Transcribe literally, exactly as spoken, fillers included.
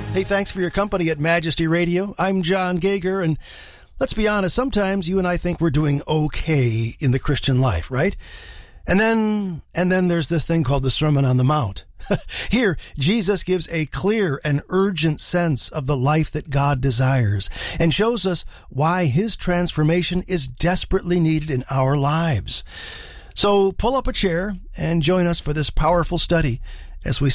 Hey, thanks for your company at Majesty Radio. I'm John Gager, and let's be honest, sometimes you and I think we're doing okay in the Christian life, right? And then, and then there's this thing called the Sermon on the Mount. Here, Jesus gives a clear and urgent sense of the life that God desires and shows us why his transformation is desperately needed in our lives. So pull up a chair and join us for this powerful study as we